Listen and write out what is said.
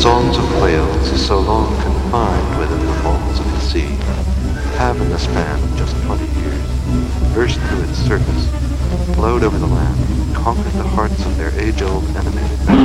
songs of whales, so long confined within the walls of the sea, have in the span of just 20 years burst through its surface, flowed over the land, conquered the hearts of their age-old enemies.